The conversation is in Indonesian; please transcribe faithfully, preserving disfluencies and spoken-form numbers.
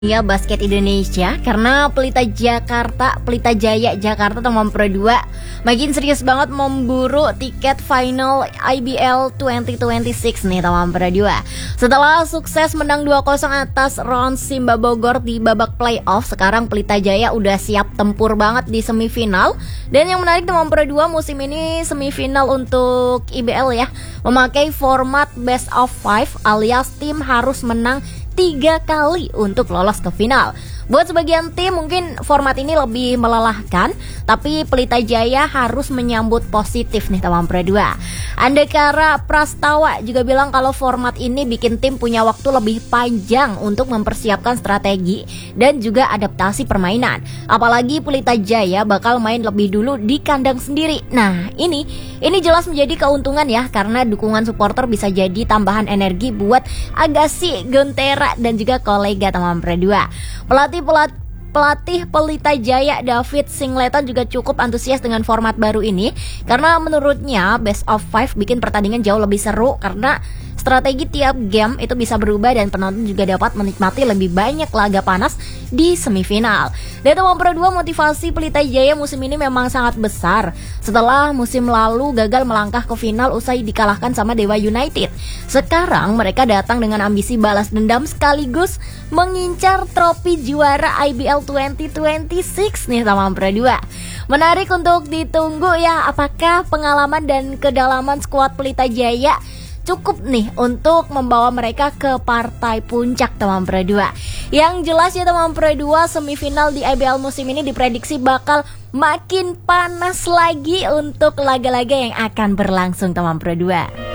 Ya, basket Indonesia karena Pelita Jakarta, Pelita Jaya Jakarta teman Pro dua makin serius banget memburu tiket final I B L dua ribu dua puluh enam nih teman Pro dua. Setelah sukses menang dua kosong atas Rons Simba Bogor di babak playoff, sekarang Pelita Jaya udah siap tempur banget di semifinal. Dan yang menarik teman Pro dua, musim ini semifinal untuk I B L ya memakai format best of five alias tim harus menang tiga kali untuk lolos ke final. Buat sebagian tim mungkin format ini lebih melelahkan, tapi Pelita Jaya harus menyambut positif nih teman Pro dua. Andekara Prastawa juga bilang kalau format ini bikin tim punya waktu lebih panjang untuk mempersiapkan strategi dan juga adaptasi permainan. Apalagi Pelita Jaya bakal main lebih dulu di kandang sendiri. Nah ini ini jelas menjadi keuntungan ya, karena dukungan supporter bisa jadi tambahan energi buat Agassi, Gontera dan juga kolega teman Pro dua. Pelatih Pelatih Pelatih Pelita Jaya David Singleton juga cukup antusias dengan format baru ini karena menurutnya best of five bikin pertandingan jauh lebih seru karena strategi tiap game itu bisa berubah dan penonton juga dapat menikmati lebih banyak laga panas di semifinal. Dan teman Pro dua, motivasi Pelita Jaya musim ini memang sangat besar setelah musim lalu gagal melangkah ke final usai dikalahkan sama Dewa United. Sekarang mereka datang dengan ambisi balas dendam sekaligus mengincar trofi juara I B L dua ribu dua puluh enam nih teman Pro dua. Menarik untuk ditunggu ya, apakah pengalaman dan kedalaman skuad Pelita Jaya cukup nih untuk membawa mereka ke partai puncak teman Pro dua. Yang jelas ya teman Pro dua, semifinal di I B L musim ini diprediksi bakal makin panas lagi untuk laga-laga yang akan berlangsung teman Pro dua.